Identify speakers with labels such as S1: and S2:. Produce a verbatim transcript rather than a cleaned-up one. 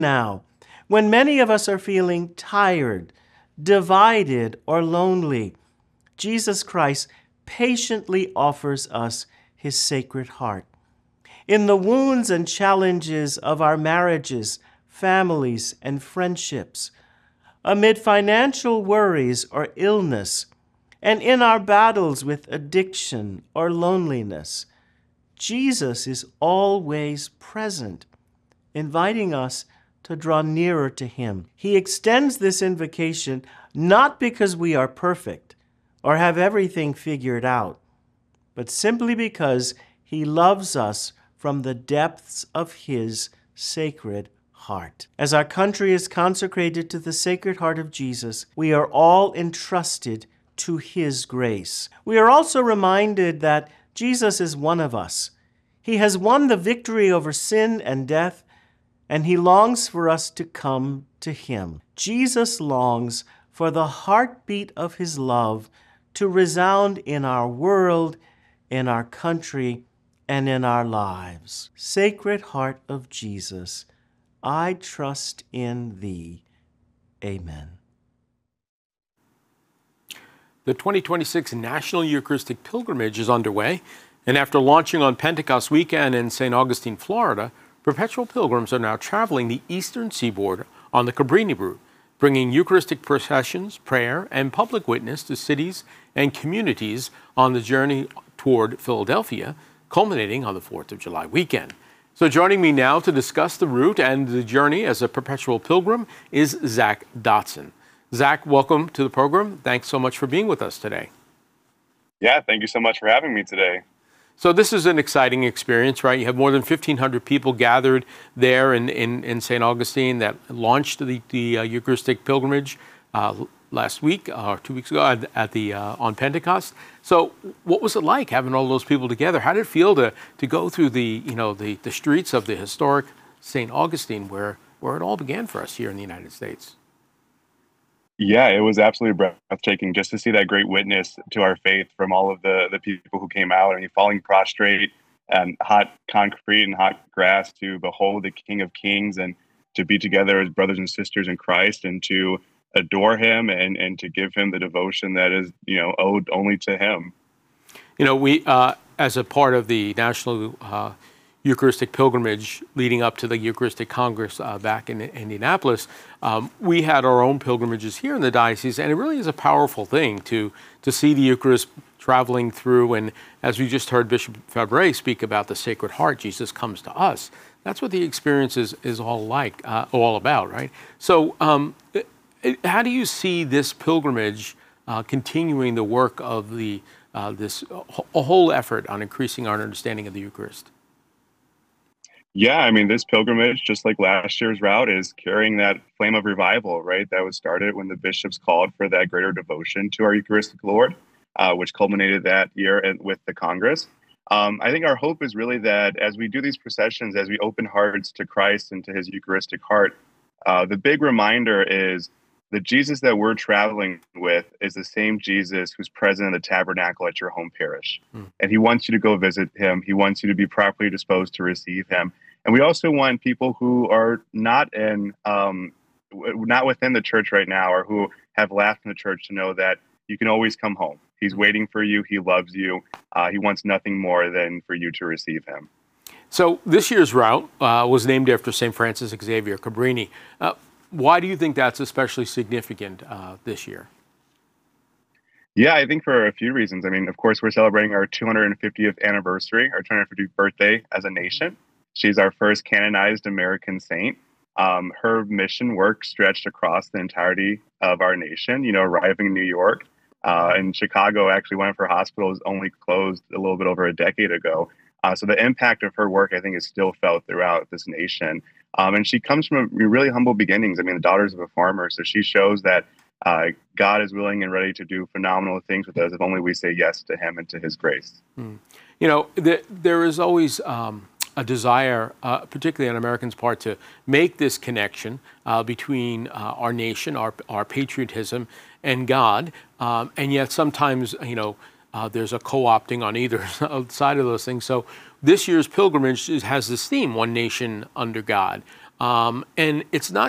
S1: now, when many of us are feeling tired, divided, or lonely, Jesus Christ patiently offers us his Sacred Heart. In the wounds and challenges of our marriages, families, and friendships, amid financial worries or illness, and in our battles with addiction or loneliness, Jesus is always present, inviting us to draw nearer to him. He extends this invitation not because we are perfect or have everything figured out, but simply because he loves us from the depths of his Sacred Heart. As our country is consecrated to the Sacred Heart of Jesus, we are all entrusted to his grace. We are also reminded that Jesus is one of us. He has won the victory over sin and death, and he longs for us to come to him. Jesus longs for the heartbeat of his love to resound in our world, in our country, and in our lives. Sacred Heart of Jesus, I trust in thee. Amen.
S2: The twenty twenty-six National Eucharistic Pilgrimage is underway, and after launching on Pentecost weekend in Saint Augustine, Florida, perpetual pilgrims are now traveling the eastern seaboard on the Cabrini route, bringing Eucharistic processions, prayer, and public witness to cities and communities on the journey toward Philadelphia, culminating on the fourth of July weekend. So joining me now to discuss the route and the journey as a perpetual pilgrim is Zach Dotson. Zach, welcome to the program. Thanks so much for being with us today.
S3: Yeah, thank you so much for having me today.
S2: So this is an exciting experience, right? You have more than fifteen hundred people gathered there in, in, in Saint Augustine that launched the, the uh, Eucharistic pilgrimage uh, last week or two weeks ago at, at the uh, on Pentecost. So what was it like having all those people together? How did it feel to to go through the you know the, the streets of the historic Saint Augustine, where where it all began for us here in the United States?
S3: Yeah, it was absolutely breathtaking just to see that great witness to our faith from all of the, the people who came out. I mean, falling prostrate and hot concrete and hot grass to behold the King of Kings and to be together as brothers and sisters in Christ and to adore him and, and to give him the devotion that is, you know, owed only to him.
S2: You know, we, uh, as a part of the National uh, Eucharistic Pilgrimage leading up to the Eucharistic Congress uh, back in Indianapolis, um, we had our own pilgrimages here in the diocese, and it really is a powerful thing to to see the Eucharist traveling through. And as we just heard Bishop Fabre speak about the Sacred Heart, Jesus comes to us. That's what the experience is, is all like, uh, all about, right? So um, it, it, how do you see this pilgrimage uh, continuing the work of the uh, this a whole effort on increasing our understanding of the Eucharist?
S3: Yeah, I mean, this pilgrimage, just like last year's route, is carrying that flame of revival, right? That was started when the bishops called for that greater devotion to our Eucharistic Lord, uh, which culminated that year with the Congress. Um, I think our hope is really that as we do these processions, as we open hearts to Christ and to his Eucharistic heart, uh, the big reminder is the Jesus that we're traveling with is the same Jesus who's present in the tabernacle at your home parish. Mm. And he wants you to go visit him. He wants you to be properly disposed to receive him. And we also want people who are not in, um, not within the church right now or who have left the church to know that you can always come home. He's waiting for you. He loves you. Uh, he wants nothing more than for you to receive him.
S2: So this year's route uh, was named after Saint Francis Xavier Cabrini. Uh, Why do you think that's especially significant uh, this year?
S3: Yeah, I think for a few reasons. I mean, of course, we're celebrating our two hundred fiftieth anniversary, our two hundred fiftieth birthday as a nation. She's our first canonized American saint. Um, her mission work stretched across the entirety of our nation, you know, arriving in New York. Uh, in Chicago, actually, one of her hospitals only closed a little bit over a decade ago. Uh, so the impact of her work, I think, is still felt throughout this nation. Um, and she comes from a really humble beginnings. I mean, the daughters of a farmer. So she shows that uh, God is willing and ready to do phenomenal things with us if only we say yes to him and to his grace. Mm.
S2: You know, the, there is always um, a desire, uh, particularly on Americans' part, to make this connection uh, between uh, our nation, our, our patriotism, and God. Um, and yet sometimes, you know, Uh, there's a co-opting on either side of those things. So this year's pilgrimage has this theme, one nation under God. Um, and it's not